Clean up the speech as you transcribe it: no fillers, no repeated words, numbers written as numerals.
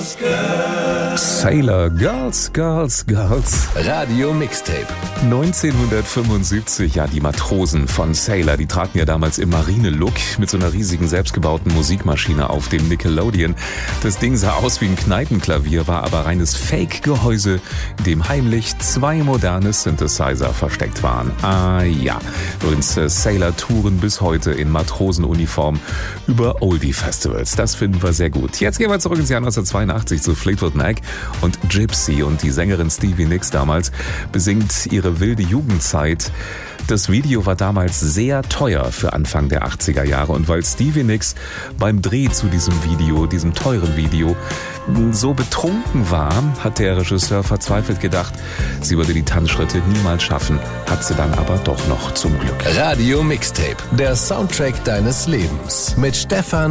Sailor, Girls, Girls, Girls. Radio Mixtape. 1975, ja, die Matrosen von Sailor, die traten ja damals im Marine-Look mit so einer riesigen selbstgebauten Musikmaschine auf dem Nickelodeon. Das Ding sah aus wie ein Kneipenklavier, war aber reines Fake-Gehäuse, in dem heimlich 2 moderne Synthesizer versteckt waren. Ah ja, übrigens Sailor touren bis heute in Matrosenuniform über Oldie-Festivals. Das finden wir sehr gut. Jetzt gehen wir zurück ins Jahr 1982 zu Fleetwood Mac und Gypsy, und die Sängerin Stevie Nicks damals besingt ihre wilde Jugendzeit. Das Video war damals sehr teuer für Anfang der 80er Jahre, und weil Stevie Nicks beim Dreh zu diesem Video, diesem teuren Video, so betrunken war, hat der Regisseur verzweifelt gedacht, sie würde die Tanzschritte niemals schaffen, hat sie dann aber doch noch zum Glück. Radio Mixtape, der Soundtrack deines Lebens mit Stefan